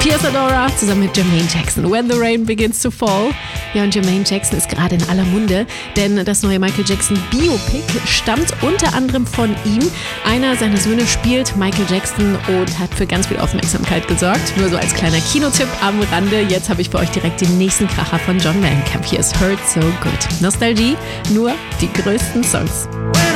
Pierce Adora zusammen mit Jermaine Jackson. When the Rain Begins to Fall. Ja, und Jermaine Jackson ist gerade in aller Munde, denn das neue Michael Jackson Biopic stammt unter anderem von ihm. Einer seiner Söhne spielt Michael Jackson und hat für ganz viel Aufmerksamkeit gesorgt. Nur so als kleiner Kinotipp am Rande. Jetzt habe ich für euch direkt den nächsten Kracher von John Mellencamp. Hier ist Hurt So Good. Nostalgie, nur die größten Songs.